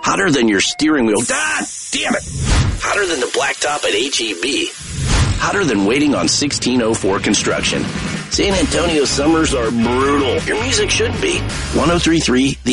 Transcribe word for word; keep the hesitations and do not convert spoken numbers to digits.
Hotter than your steering wheel. God damn it. Hotter than the blacktop at H E B. Hotter than waiting on sixteen oh four construction. San Antonio summers are brutal. Your music should be. one oh three point three The